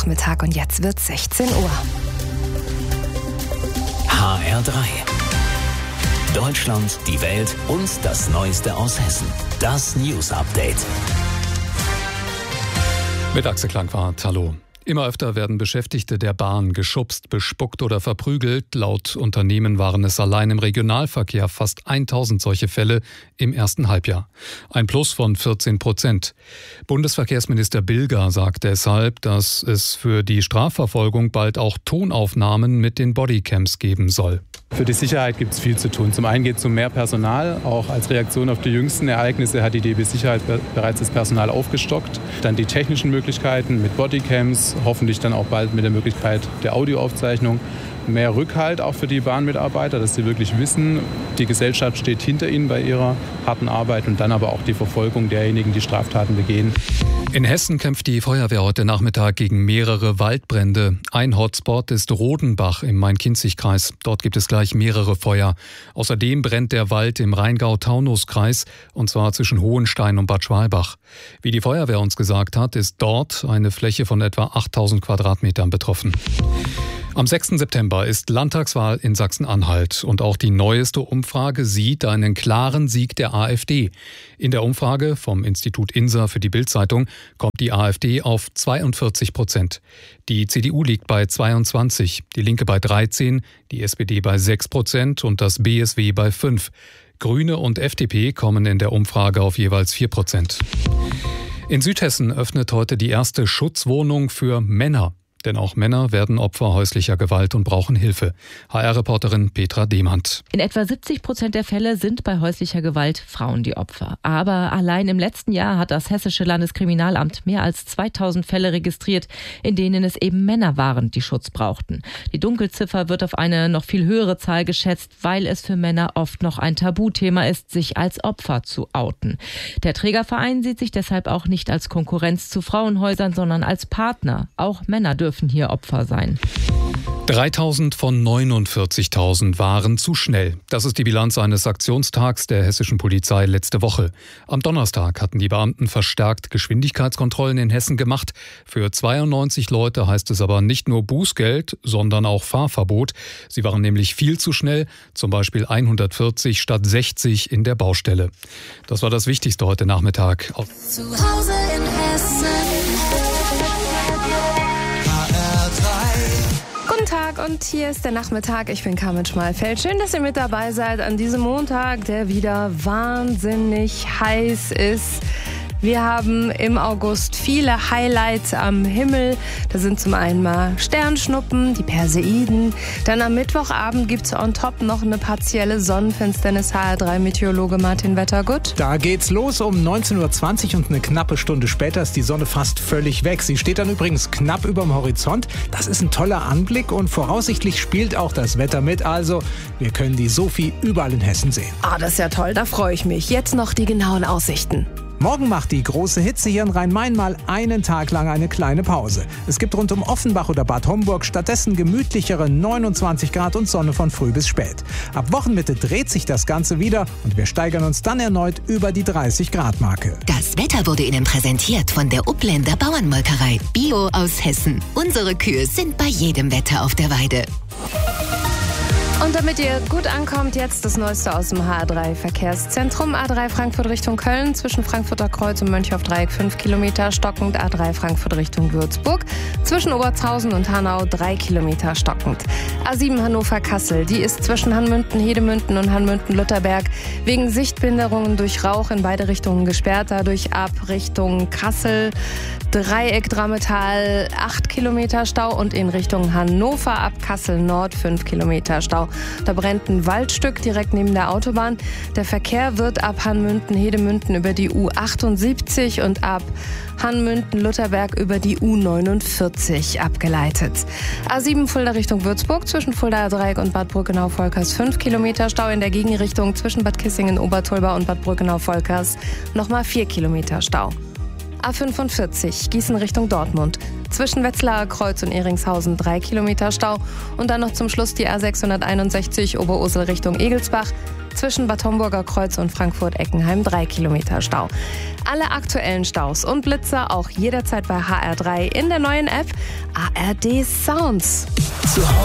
Mittag und jetzt wird 16 Uhr. HR3. Deutschland, die Welt und das Neueste aus Hessen. Das News Update. Mit Axel Klangwart, hallo. Immer öfter werden Beschäftigte der Bahn geschubst, bespuckt oder verprügelt. Laut Unternehmen waren es allein im Regionalverkehr fast 1000 solche Fälle im ersten Halbjahr. Ein Plus von 14%. Bundesverkehrsminister Bilger sagt deshalb, dass es für die Strafverfolgung bald auch Tonaufnahmen mit den Bodycams geben soll. Für die Sicherheit gibt es viel zu tun. Zum einen geht es um mehr Personal. Auch als Reaktion auf die jüngsten Ereignisse hat die DB Sicherheit bereits das Personal aufgestockt. Dann die technischen Möglichkeiten mit Bodycams, hoffentlich dann auch bald mit der Möglichkeit der Audioaufzeichnung. Mehr Rückhalt auch für die Bahnmitarbeiter, dass sie wirklich wissen, die Gesellschaft steht hinter ihnen bei ihrer harten Arbeit und dann aber auch die Verfolgung derjenigen, die Straftaten begehen. In Hessen kämpft die Feuerwehr heute Nachmittag gegen mehrere Waldbrände. Ein Hotspot ist Rodenbach im Main-Kinzig-Kreis. Dort gibt es gleich mehrere Feuer. Außerdem brennt der Wald im Rheingau-Taunus-Kreis, und zwar zwischen Hohenstein und Bad Schwalbach. Wie die Feuerwehr uns gesagt hat, ist dort eine Fläche von etwa 8000 Quadratmetern betroffen. Am 6. September ist Landtagswahl in Sachsen-Anhalt und auch die neueste Umfrage sieht einen klaren Sieg der AfD. In der Umfrage vom Institut INSA für die Bild-Zeitung kommt die AfD auf 42%. Die CDU liegt bei 22%, die Linke bei 13%, die SPD bei 6% und das BSW bei 5%. Grüne und FDP kommen in der Umfrage auf jeweils 4%. In Südhessen öffnet heute die erste Schutzwohnung für Männer. Denn auch Männer werden Opfer häuslicher Gewalt und brauchen Hilfe. HR-Reporterin Petra Demand. In etwa 70% der Fälle sind bei häuslicher Gewalt Frauen die Opfer. Aber allein im letzten Jahr hat das Hessische Landeskriminalamt mehr als 2000 Fälle registriert, in denen es eben Männer waren, die Schutz brauchten. Die Dunkelziffer wird auf eine noch viel höhere Zahl geschätzt, weil es für Männer oft noch ein Tabuthema ist, sich als Opfer zu outen. Der Trägerverein sieht sich deshalb auch nicht als Konkurrenz zu Frauenhäusern, sondern als Partner. Auch Männer dürfen hier Opfer sein. 3000 von 49.000 waren zu schnell. Das ist die Bilanz eines Aktionstags der hessischen Polizei letzte Woche. Am Donnerstag hatten die Beamten verstärkt Geschwindigkeitskontrollen in Hessen gemacht. Für 92 Leute heißt es aber nicht nur Bußgeld, sondern auch Fahrverbot. Sie waren nämlich viel zu schnell, zum Beispiel 140 statt 60 in der Baustelle. Das war das Wichtigste heute Nachmittag. Zu Hause in Hessen. Guten Tag und hier ist der Nachmittag. Ich bin Carmen Schmalfeld. Schön, dass ihr mit dabei seid an diesem Montag, der wieder wahnsinnig heiß ist. Wir haben im August viele Highlights am Himmel. Da sind zum einen mal Sternschnuppen, die Perseiden. Dann am Mittwochabend gibt es on top noch eine partielle Sonnenfinsternis. HR3-Meteorologe Martin Wettergut. Da geht's los um 19.20 Uhr und eine knappe Stunde später ist die Sonne fast völlig weg. Sie steht dann übrigens knapp überm Horizont. Das ist ein toller Anblick und voraussichtlich spielt auch das Wetter mit. Also, wir können die Sophie überall in Hessen sehen. Das ist ja toll, da freue ich mich. Jetzt noch die genauen Aussichten. Morgen macht die große Hitze hier in Rhein-Main mal einen Tag lang eine kleine Pause. Es gibt rund um Offenbach oder Bad Homburg stattdessen gemütlichere 29 Grad und Sonne von früh bis spät. Ab Wochenmitte dreht sich das Ganze wieder und wir steigern uns dann erneut über die 30-Grad-Marke. Das Wetter wurde Ihnen präsentiert von der Upländer Bauernmolkerei. Bio aus Hessen. Unsere Kühe sind bei jedem Wetter auf der Weide. Und damit ihr gut ankommt, jetzt das Neueste aus dem HR3-Verkehrszentrum. A3 Frankfurt Richtung Köln, zwischen Frankfurter Kreuz und Mönchhoff-Dreieck 5 Kilometer stockend. A3 Frankfurt Richtung Würzburg, zwischen Obertshausen und Hanau 3 Kilometer stockend. A7 Hannover-Kassel, die ist zwischen Hanmünden-Hedemünden und Hanmünden-Lutherberg wegen Sichtbehinderungen durch Rauch in beide Richtungen gesperrt. Dadurch ab Richtung Kassel, Dreieck Drammetal 8 Kilometer Stau und in Richtung Hannover ab Kassel Nord 5 Kilometer Stau. Da brennt ein Waldstück direkt neben der Autobahn. Der Verkehr wird ab Hanmünden-Hedemünden über die U78 und ab Hanmünden-Lutherberg über die U49 abgeleitet. A7 Fulda Richtung Würzburg, zwischen Fuldaer Dreieck und Bad Brückenau-Volkers 5 Kilometer Stau. In der Gegenrichtung zwischen Bad Kissingen-Obertolba und Bad Brückenau-Volkers nochmal 4 Kilometer Stau. A45 Gießen Richtung Dortmund. Zwischen Wetzlarer Kreuz und Ehringshausen 3 Kilometer Stau. Und dann noch zum Schluss die A661 Oberursel Richtung Egelsbach. zwischen Bad Homburger Kreuz und Frankfurt-Eckenheim 3 Kilometer Stau. Alle aktuellen Staus und Blitzer auch jederzeit bei HR3 in der neuen App ARD Sounds.